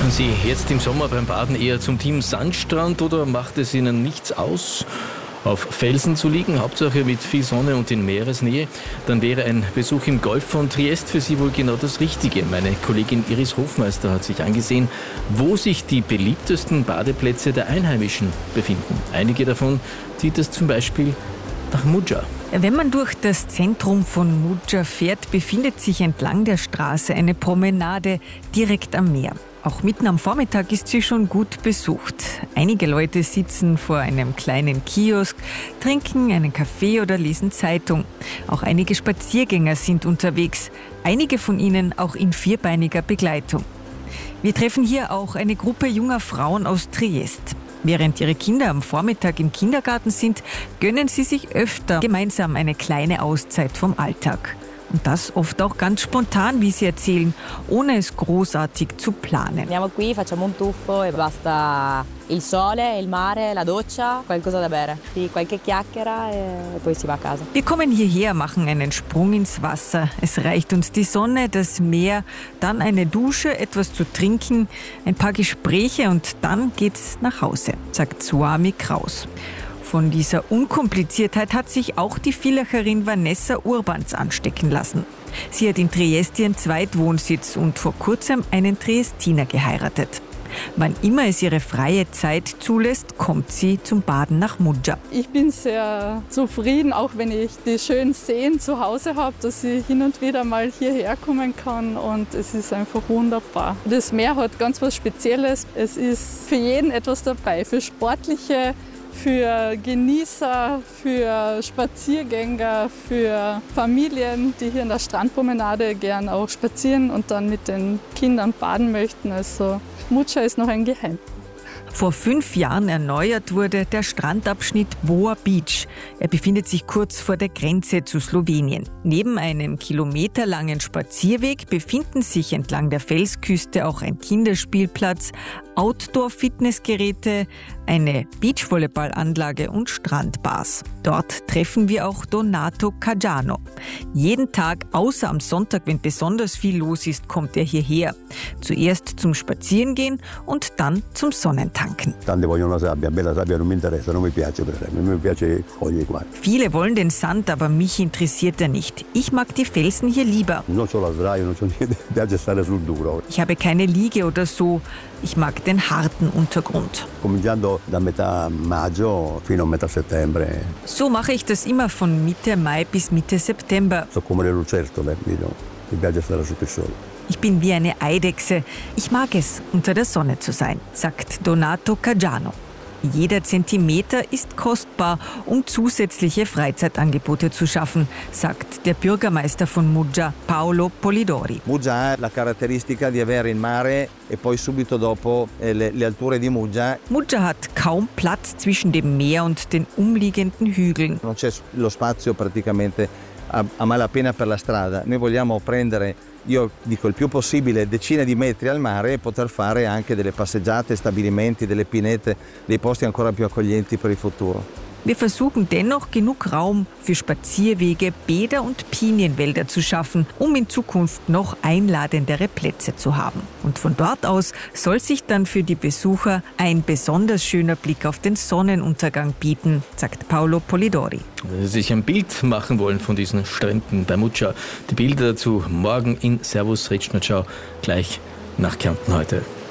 Gehören Sie jetzt im Sommer beim Baden eher zum Team Sandstrand oder macht es Ihnen nichts aus, auf Felsen zu liegen, Hauptsache mit viel Sonne und in Meeresnähe? Dann wäre ein Besuch im Golf von Triest für Sie wohl genau das Richtige. Meine Kollegin Iris Hofmeister hat sich angesehen, wo sich die beliebtesten Badeplätze der Einheimischen befinden. Einige davon zieht es zum Beispiel nach Mudja. Wenn man durch das Zentrum von Mudja fährt, befindet sich entlang der Straße eine Promenade direkt am Meer. Auch mitten am Vormittag ist sie schon gut besucht. Einige Leute sitzen vor einem kleinen Kiosk, trinken einen Kaffee oder lesen Zeitung. Auch einige Spaziergänger sind unterwegs, einige von ihnen auch in vierbeiniger Begleitung. Wir treffen hier auch eine Gruppe junger Frauen aus Triest. Während ihre Kinder am Vormittag im Kindergarten sind, gönnen sie sich öfter gemeinsam eine kleine Auszeit vom Alltag. Und das oft auch ganz spontan, wie sie erzählen, ohne es großartig zu planen. Andiamo qui, facciamo un tuffo e basta il sole, il mare, la doccia, qualcosa da bere. Qualche chiacchiera e poi si va a casa. Wir kommen hierher, machen einen Sprung ins Wasser. Es reicht uns die Sonne, das Meer, dann eine Dusche, etwas zu trinken, ein paar Gespräche und dann geht's nach Hause, sagt Swami Kraus. Von dieser Unkompliziertheit hat sich auch die Villacherin Vanessa Urbans anstecken lassen. Sie hat in Triest ihren Zweitwohnsitz und vor kurzem einen Triestiner geheiratet. Wann immer es ihre freie Zeit zulässt, kommt sie zum Baden nach Mudja. Ich bin sehr zufrieden, auch wenn ich die schönen Seen zu Hause habe, dass ich hin und wieder mal hierher kommen kann und es ist einfach wunderbar. Das Meer hat ganz was Spezielles. Es ist für jeden etwas dabei, für Sportliche, für Genießer, für Spaziergänger, für Familien, die hier in der Strandpromenade gern auch spazieren und dann mit den Kindern baden möchten. Also Mudja ist noch ein Geheimnis. Vor 5 Jahren erneuert wurde der Strandabschnitt Boa Beach. Er befindet sich kurz vor der Grenze zu Slowenien. Neben einem kilometerlangen Spazierweg befinden sich entlang der Felsküste auch ein Kinderspielplatz, Outdoor-Fitnessgeräte, eine Beachvolleyballanlage und Strandbars. Dort treffen wir auch Donato Caggiano. Jeden Tag, außer am Sonntag, wenn besonders viel los ist, kommt er hierher. Zuerst zum Spazierengehen und dann zum Sonnentanken. Tante vogliono sabbia, bella sabbia non mi interessa, non mi piace per esempio, mi piace foglie qua. Viele wollen den Sand, aber mich interessiert er nicht. Ich mag die Felsen hier lieber. Non c'ho la sdraio, non c'ho niente, mi piace stare sul duro. Ich habe keine Liege oder so. Ich mag den harten Untergrund. Cominciando da metà maggio fino a metà settembre. So mache ich das immer von Mitte Mai bis Mitte September. So come le lucertole, mi piace stare sotto il sole. Ich bin wie eine Eidechse. Ich mag es, unter der Sonne zu sein, sagt Donato Caggiano. Jeder Zentimeter ist kostbar, um zusätzliche Freizeitangebote zu schaffen, sagt der Bürgermeister von Mudja, Paolo Polidori. Mudja ha la caratteristica di avere il mare e poi subito dopo le alture di Mudja. Mudja hat kaum Platz zwischen dem Meer und den umliegenden Hügeln. Non c'è lo spazio praticamente a malapena per la strada. Noi vogliamo prendere, io dico il più possibile, decine di metri al mare e poter fare anche delle passeggiate, stabilimenti, delle pinete, dei posti ancora più accoglienti per il futuro. Wir versuchen dennoch genug Raum für Spazierwege, Bäder und Pinienwälder zu schaffen, um in Zukunft noch einladendere Plätze zu haben. Und von dort aus soll sich dann für die Besucher ein besonders schöner Blick auf den Sonnenuntergang bieten, sagt Paolo Polidori. Wenn Sie sich ein Bild machen wollen von diesen Stränden bei Mudja, die Bilder dazu morgen in Servus Retschnatschau, gleich nach Kärnten heute.